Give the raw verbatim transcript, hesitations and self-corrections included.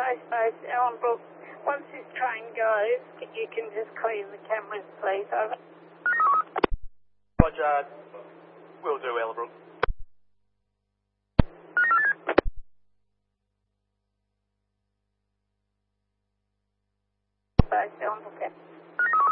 Five Space, Ellenbrook. Once this train goes, you can just clear the cameras, please. Over. Roger. Will do, Ellenbrook. Space, Ellenbrook.